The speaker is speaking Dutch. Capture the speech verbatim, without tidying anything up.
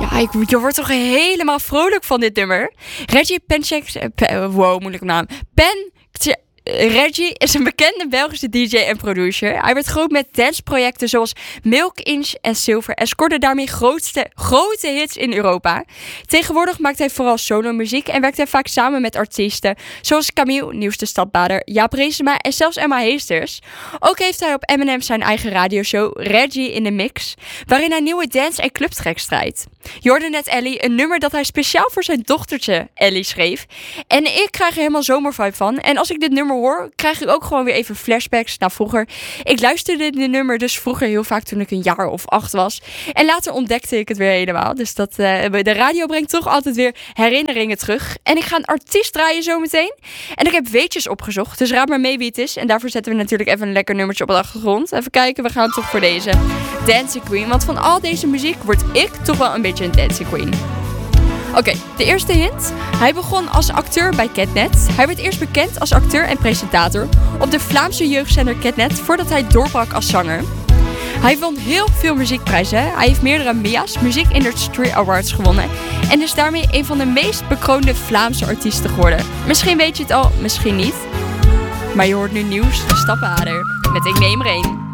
Ja, ik, je wordt toch helemaal vrolijk van dit nummer. Reggie Penchek... Pe, wow, moeilijke naam. Pen... Reggie is een bekende Belgische D J en producer. Hij werd groot met danceprojecten zoals Milk Inch en Silver en scoorde daarmee grootste, grote hits in Europa. Tegenwoordig maakt hij vooral solo-muziek en werkt hij vaak samen met artiesten zoals Camille, Nieuwste Stadbader, Jaap Reesema en zelfs Emma Heesters. Ook heeft hij op M en M zijn eigen radioshow Reggie in de Mix, waarin hij nieuwe dance- en clubtracks strijdt. Je hoorde net Ellie, een nummer dat hij speciaal voor zijn dochtertje Ellie schreef. En ik krijg er helemaal zomervibe van. En als ik dit nummer hoor, krijg ik ook gewoon weer even flashbacks naar vroeger. Ik luisterde dit nummer dus vroeger heel vaak toen ik een jaar of acht was. En later ontdekte ik het weer helemaal. Dus dat, uh, de radio brengt toch altijd weer herinneringen terug. En ik ga een artiest draaien zometeen. En ik heb weetjes opgezocht, dus raad maar mee wie het is. En daarvoor zetten we natuurlijk even een lekker nummertje op de achtergrond. Even kijken, we gaan toch voor deze Dancing Queen. Want van al deze muziek word ik toch wel een beetje een Dancing Queen. Oké, okay, de eerste hint. Hij begon als acteur bij Catnet. Hij werd eerst bekend als acteur en presentator op de Vlaamse jeugdzender Catnet voordat hij doorbrak als zanger. Hij won heel veel muziekprijzen. Hij heeft meerdere M I A's, Music Industry Awards gewonnen en is daarmee een van de meest bekroonde Vlaamse artiesten geworden. Misschien weet je het al, misschien niet. Maar je hoort nu nieuws, de Stappenhader met Ik Neem Er Een.